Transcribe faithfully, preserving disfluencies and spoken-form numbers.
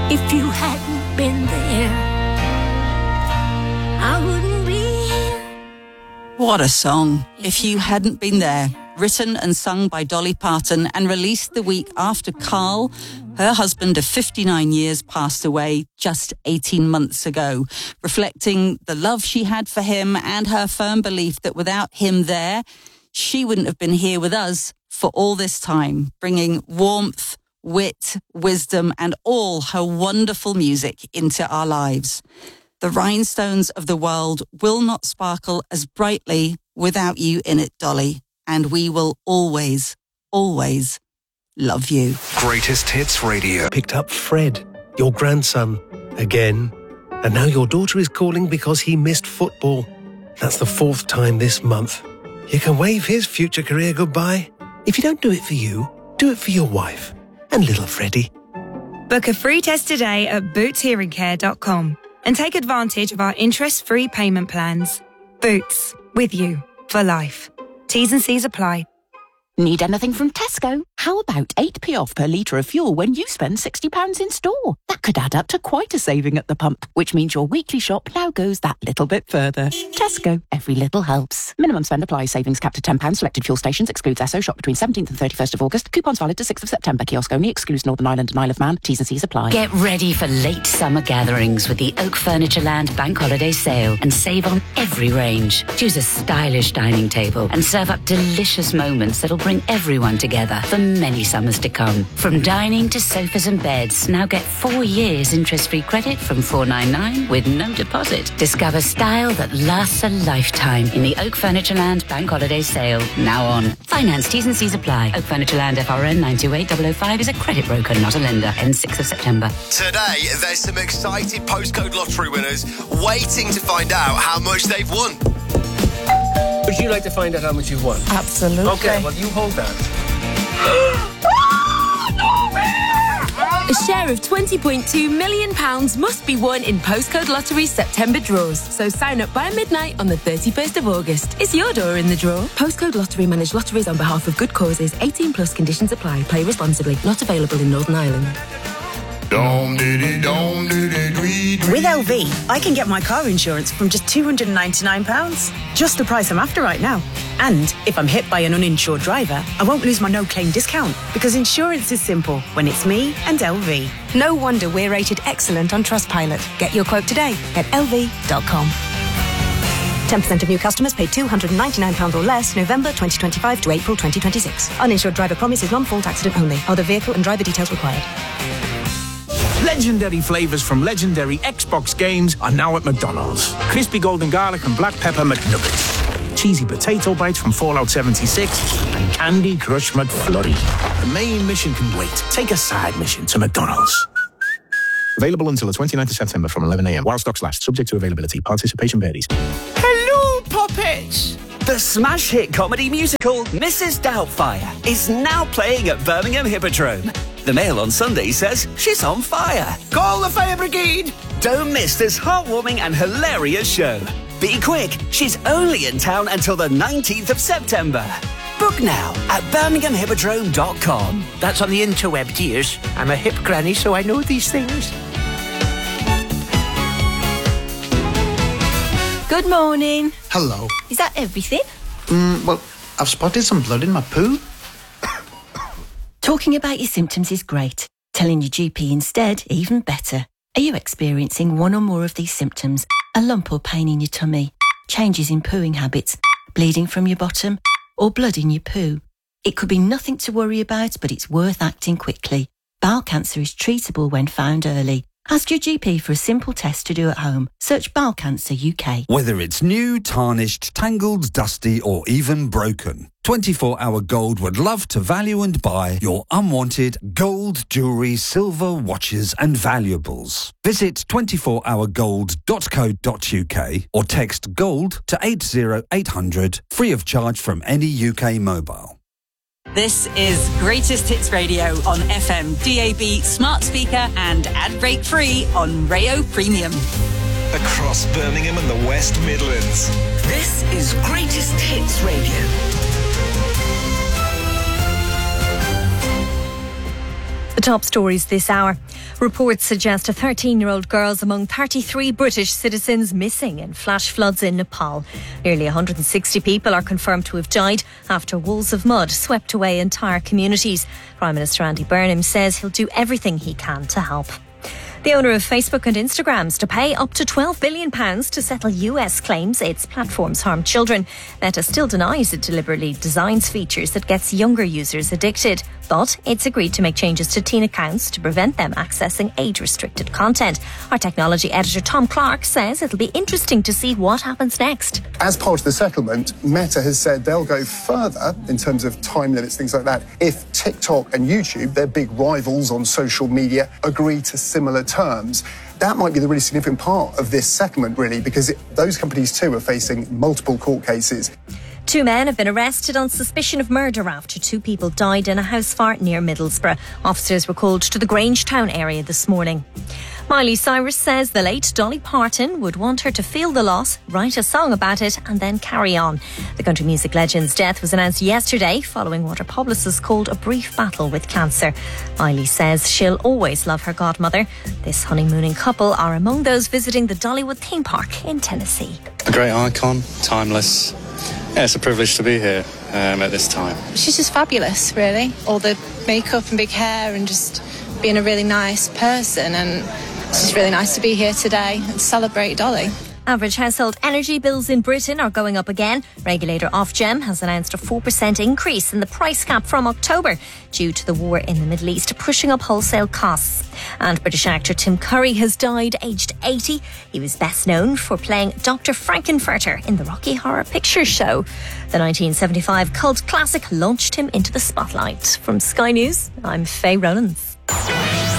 If you hadn't been there, I wouldn't be here. What a song. If You Hadn't Been There. Written and sung by Dolly Parton and released the week after Carl, her husband of fifty-nine years, passed away just eighteen months ago, reflecting the love she had for him and her firm belief that without him there, she wouldn't have been here with us for all this time, bringing warmth, wit, wisdom, and all her wonderful music into our lives. The rhinestones of the world will not sparkle as brightly without you in it, Dolly. And we will always, always love you. Greatest Hits Radio. Picked up Fred, your grandson, again. And now your daughter is calling because he missed football. That's the fourth time this month. You can wave his future career goodbye. If you don't do it for you, do it for your wife and little Freddie. Book a free test today at boots hearing care dot com and take advantage of our interest-free payment plans. Boots, with you for life. T's and C's apply. Need anything from Tesco? How about eight p off per litre of fuel when you spend sixty pounds in store? That could add up to quite a saving at the pump, which means your weekly shop now goes that little bit further. Tesco, every little helps. Minimum spend applies. Savings capped at ten pounds. Selected fuel stations. Excludes Esso. Shop between seventeenth and thirty-first of August. Coupons valid to sixth of September. Kiosk only. Excludes Northern Ireland and Isle of Man. T's and C's apply. Get ready for late summer gatherings with the Oak Furniture Land Bank Holiday Sale and save on every range. Choose a stylish dining table and serve up delicious moments that'll bring everyone together for many summers to come. From dining to sofas and beds, now get four years interest-free credit from four ninety-nine with no deposit. Discover style that lasts a lifetime in the Oak Furniture Land Bank Holiday Sale, now on. Finance T's and C's apply. Oak Furniture Land F R N nine two eight zero zero five is a credit broker, not a lender. Ends sixth of September. Today, there's some excited postcode lottery winners waiting to find out how much they've won. Would you like to find out how much you've won? Absolutely. Okay, well, you hold that. A share of twenty point two million pounds must be won in Postcode Lottery's September draws. So sign up by midnight on the thirty-first of August. Is your door in the draw? Postcode Lottery manage lotteries on behalf of good causes. eighteen plus conditions apply. Play responsibly. Not available in Northern Ireland. With L V, I can get my car insurance from just two hundred ninety-nine pounds. Just the price I'm after right now. And if I'm hit by an uninsured driver, I won't lose my no-claim discount, because insurance is simple when it's me and L V. No wonder we're rated excellent on Trustpilot. Get your quote today at L V dot com. ten percent of new customers paid two hundred ninety-nine pounds or less November twenty twenty-five to April twenty twenty-six. Uninsured driver promise is non-fault accident only. Other vehicle and driver details required. Legendary flavours from legendary Xbox games are now at McDonald's. Crispy golden garlic and black pepper McNuggets. Cheesy potato bites from Fallout seventy-six. And Candy Crush McFlurry. The main mission can wait. Take a side mission to McDonald's. Available until the twenty-ninth of September from eleven a.m. while stocks last. Subject to availability. Participation varies. Hello, puppets! The smash hit comedy musical Missus Doubtfire is now playing at Birmingham Hippodrome. The Mail on Sunday says she's on fire. Call the fire brigade! Don't miss this heartwarming and hilarious show. Be quick, she's only in town until the nineteenth of September. Book now at birmingham hippodrome dot com. That's on the interweb, dears. I'm a hip granny, so I know these things. Good morning. Hello. Is that everything? Mm, well, I've spotted some blood in my poo. Talking about your symptoms is great. Telling your G P instead, even better. Are you experiencing one or more of these symptoms? A lump or pain in your tummy? Changes in pooing habits? Bleeding from your bottom? Or blood in your poo? It could be nothing to worry about, but it's worth acting quickly. Bowel cancer is treatable when found early. Ask your G P for a simple test to do at home. Search Bowel Cancer U K. Whether it's new, tarnished, tangled, dusty or even broken, twenty-four hour Gold would love to value and buy your unwanted gold, jewellery, silver, watches and valuables. Visit twenty-four hour gold dot co dot uk or text GOLD to eight zero eight hundred, free of charge from any U K mobile. This is Greatest Hits Radio on F M, D A B, smart speaker and ad break free on Rayo Premium. Across Birmingham and the West Midlands. This is Greatest Hits Radio. The top stories this hour. Reports suggest a thirteen-year-old girl's among thirty-three British citizens missing in flash floods in Nepal. Nearly one hundred sixty people are confirmed to have died after walls of mud swept away entire communities. Prime Minister Andy Burnham says he'll do everything he can to help. The owner of Facebook and Instagrams to pay up to twelve billion pounds to settle U S claims its platforms harm children. Meta still denies it deliberately designs features that gets younger users addicted. But it's agreed to make changes to teen accounts to prevent them accessing age-restricted content. Our technology editor Tom Clark says it'll be interesting to see what happens next. As part of the settlement, Meta has said they'll go further in terms of time limits, things like that, if TikTok and YouTube, their big rivals on social media, agree to similar terms. That might be the really significant part of this settlement, really, because it, those companies too are facing multiple court cases. Two men have been arrested on suspicion of murder after two people died in a house fire near Middlesbrough. Officers were called to the Grangetown area this morning. Miley Cyrus says the late Dolly Parton would want her to feel the loss, write a song about it and then carry on. The country music legend's death was announced yesterday following what her publicist called a brief battle with cancer. Miley says she'll always love her godmother. This honeymooning couple are among those visiting the Dollywood theme park in Tennessee. A great icon, timeless. Yeah, it's a privilege to be here um, at this time. She's just fabulous, really. All the makeup and big hair and just being a really nice person, and it's just really nice to be here today and celebrate Dolly. Average household energy bills in Britain are going up again. Regulator Ofgem has announced a four percent increase in the price cap from October due to the war in the Middle East, pushing up wholesale costs. And British actor Tim Curry has died aged eighty. He was best known for playing Doctor Frankenfurter in the Rocky Horror Picture Show. The nineteen seventy-five cult classic launched him into the spotlight. From Sky News, I'm Faye Rowlands.